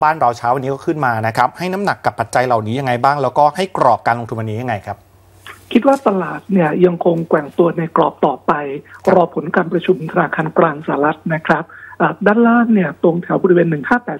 บ้านเราเช้าวันนี้ก็ขึ้นมานะครับให้น้ำหนักกับปัจจัยเหล่านี้ยังไงบ้างแล้วก็ให้กรอบการลงทุนวันนี้ยังไงครับคิดว่าตลาดเนี่ยยังคงแกว่งตัวในกรอบต่อไปรอผลการประชุมธนาคารกลางสหรัฐนะครับด้านล่างเนี่ยตรงแถวบริเวณ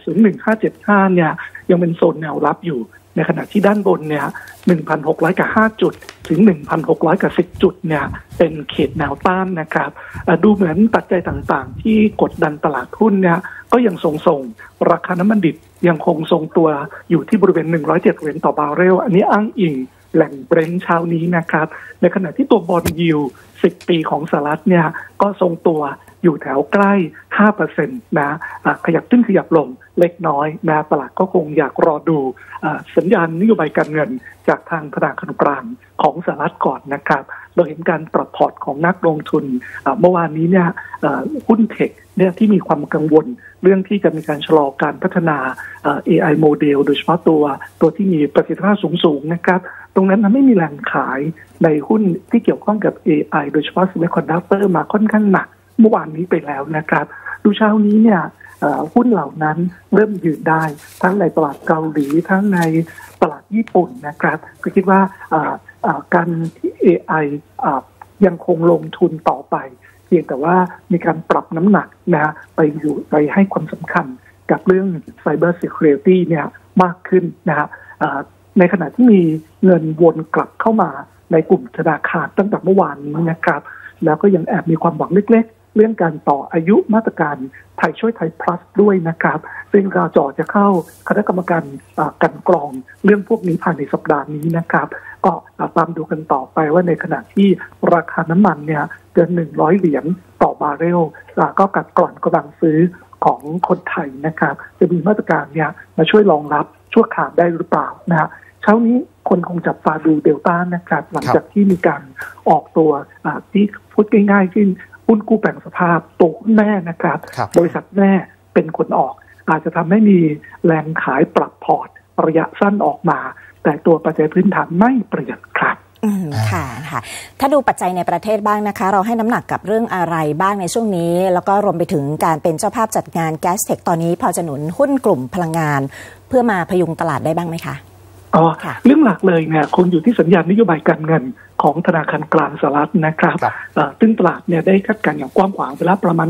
1580-1575เนี่ยยังเป็นโซนแนวรับอยู่ในขณะที่ด้านบนเนี่ย1,600 กับ 5 จุดถึง 1,600 กับ 10 จุดเนี่ยเป็นเขตแนวต้านนะครับดูเหมือนปัจจัยต่างๆที่กดดันตลาดหุ้นเนี่ยก็ยังทรงราคาน้ำมันดิบยังคงทรงตัวอยู่ที่บริเวณ$107ต่อบาร์เรลอันนี้อ้างอิงแหล่งเบรนท์เช้านี้นะครับในขณะที่ตัวบอนด์ยิลด์10 ปีของสหรัฐเนี่ยก็ทรงตัวอยู่แถวใกล้ 5% นะขยับขึ้นขยับลงเล็กน้อยนะตลาดก็คงอยากรอดูสัญญาณนโยบายการเงินจากทางธนาคารกลางของสหรัฐก่อนนะครับเราเห็นการปรับพอร์ตของนักลงทุนเมื่อวานนี้เนี่ยหุ้นเทคเนี่ยที่มีความกังวลเรื่องที่จะมีการชะลอการพัฒนาAI โมเดลโดยเฉพาะตัวที่มีประสิทธิภาพสูงนะครับตรงนั้นมันไม่มีแรงขายในหุ้นที่เกี่ยวข้องกับ AI โดยเฉพาะ Semiconductor มาค่อนข้างหนักเมื่อวานนี้ไปแล้วนะครับดูเช้านี้เนี่ยหุ้นเหล่านั้นเริ่มยืนได้ทั้งในตลาดเกาหลีทั้งในตลาดญี่ปุ่นนะครับก็คิดว่าการที่ AI ยังคงลงทุนต่อไปเพียงแต่ว่ามีการปรับน้ำหนักนะไปให้ความสำคัญกับเรื่อง Cyber Security เนี่ยมากขึ้นนะในขณะที่มีเงินวนกลับเข้ามาในกลุ่มธนาคารตั้งแต่เมื่อวานนี้นะครับแล้วก็ยังแอบมีความหวังเล็กๆเรื่องการต่ออายุมาตรการไทยช่วยไทย plus ด้วยนะครับซึ่งกจ.จะเข้าคณะกรรมการกันกรองเรื่องพวกนี้ภายในสัปดาห์นี้นะครับก็ตามดูกันต่อไปว่าในขณะที่ราคาน้ำมันเนี่ยเกิน$100ต่อบาร์เรลก็กัดกร่อนกำลังซื้อของคนไทยนะครับจะมีมาตรการเนี่ยมาช่วยรองรับชั่วคราวได้หรือเปล่านะฮะเช้านี้คนคงจับตาดูเดลต้านะครับหลังจากที่มีการออกตัวที่พูดง่ายๆที่หุ้นกู้แบ่งสภาพตัวหุ้นแม่นะครับบริษัทแม่เป็นคนออกอาจจะทำให้มีแรงขายปรับพอร์ตระยะสั้นออกมาแต่ตัวปัจจัยพื้นฐานไม่เปลี่ยนครับค่ะถ้าดูปัจจัยในประเทศบ้างนะคะเราให้น้ำหนักกับเรื่องอะไรบ้างในช่วงนี้แล้วก็รวมไปถึงการเป็นเจ้าภาพจัดงาน Gastech ตอนนี้พอจะหนุนหุ้นกลุ่มพลังงานเพื่อมาพยุงตลาดได้บ้างไหมคะเรื่องหลักเลยเนี่ยคงอยู่ที่สัญญาณนโยบายการเงินของธนาคารกลางสหรัฐนะครับซึ่งตลาดเนี่ยได้คาดการณ์อย่างกว้างขวางไปแล้วประมาณ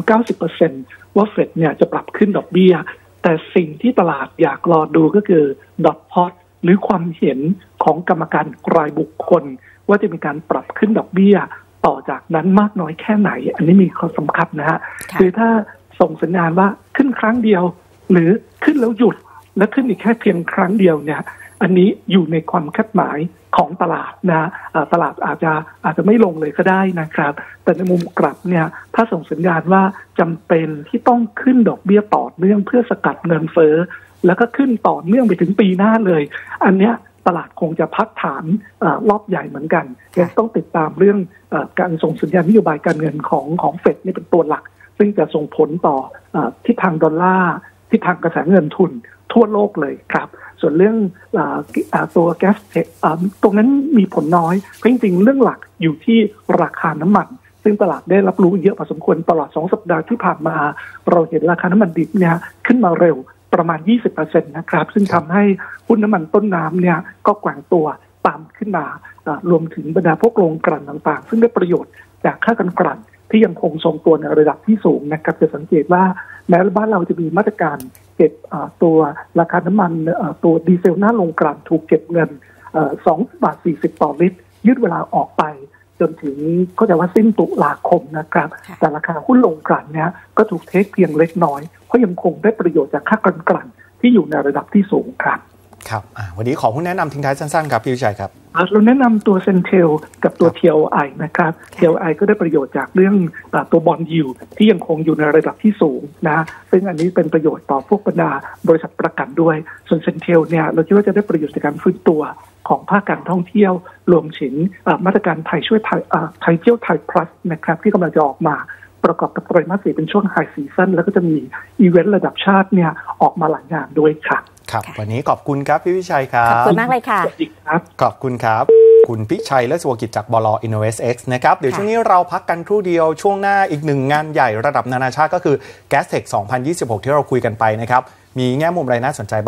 90% ว่าเฟดเนี่ยจะปรับขึ้นดอกเบี้ยแต่สิ่งที่ตลาดอยากรอดูก็คือดอทพอตหรือความเห็นของกรรมการรายบุคคลว่าจะมีการปรับขึ้นดอกเบี้ยต่อจากนั้นมากน้อยแค่ไหนอันนี้มีข้อสำคัญนะฮะคือถ้าส่งสัญญาณว่าขึ้นครั้งเดียวหรือขึ้นแล้วหยุดและขึ้นอีกแค่เพียงครั้งเดียวเนี่ยอันนี้อยู่ในความคาดหมายของตลาดนะตลาดอาจจะไม่ลงเลยก็ได้นะครับแต่ในมุมกลับเนี่ยถ้าส่งสัญญาณว่าจำเป็นที่ต้องขึ้นดอกเบี้ยต่อเนื่องเพื่อสกัดเงินเฟ้อแล้วก็ขึ้นต่อเนื่องไปถึงปีหน้าเลยอันเนี้ยตลาดคงจะพักฐานรอบใหญ่เหมือนกันยังต้องติดตามเรื่องการส่งสัญญาณนโยบายการเงินของเฟดนี่เป็นตัวหลักซึ่งจะส่งผลต่อทิศทางดอลลาร์ทิศทางกระแสเงินทุนทั่วโลกเลยครับส่วนเรื่องตัวแก๊สตรงนั้นมีผลน้อยเพราะจริงๆเรื่องหลักอยู่ที่ราคาน้ำมันซึ่งตลาดได้รับรู้เยอะพอสมควรตลอด2 สัปดาห์ที่ผ่านมาเราเห็นราคาน้ำมันดิบเนี่ยขึ้นมาเร็วประมาณ 20% นะครับซึ่งทำให้หุ้นน้ำมันต้นน้ำเนี่ยก็แกว่งตัวตามขึ้นมารวมถึงบรรดาพวกโรงกลั่นต่างๆซึ่งได้ประโยชน์จากค่ากันกลั่นที่ยังคงทรงตัวในระดับที่สูงนะครับจะสังเกตว่าแม้บ้านเราจะมีมาตรการเก็บตัวราคาน้ำมันตัวดีเซลหน้าโรงกลั่นถูกเก็บเงิน$2.40 ต่อลิตรยืดเวลาออกไปจนถึงก็จะว่าสิ้นตุลาคมนะครับแต่ราคาหุ้นโรงกลั่นเนี้ยก็ถูกเทคเพียงเล็กน้อยเพราะยังคงได้ประโยชน์จากค่ากันกลั่นที่อยู่ในระดับที่สูงครับครับวันนี้ขอหุ้นแนะนำทิ้งท้ายสั้นๆครับพี่วิชัยครับเราแนะนำตัวเซนเทลกับตัว TLI นะครับ TLI ก็ได้ประโยชน์จากเรื่องตัวบอนด์ยิลด์ที่ยังคงอยู่ในระดับที่สูงนะซึ่งอันนี้เป็นประโยชน์ต่อพวกบรรดาบริษัทประกันด้วยส่วนเซนเทลเนี่ยเราคิดว่าจะได้ประโยชน์จากการฟื้นตัวของภาคการท่องเที่ยวรวมถึงมาตรการไทยช่วยไทยเที่ยวไทย plus นะครับที่กำลังจะออกมาประกอบกับไตรมาส 4เป็นช่วงไฮซีซั่นแล้วก็จะมีอีเวนต์ระดับชาติเนี่ยออกมาหลายงานด้วยครับครับวันนี้ขอบคุณครับพี่วิชัยครับขอบคุณมากเลยค่ะสวัสดีครับขอบคุณครับคุณพิชัยและสุวกิจจากบล. InnovestX นะครับเดี๋ยวช่วงนี้เราพักกันครู่เดียวช่วงหน้าอีกหนึ่งงานใหญ่ระดับนานาชาติก็คือ Gastech 2026 ที่เราคุยกันไปนะครับมีแง่มุมอะไรน่าสนใจบ้าง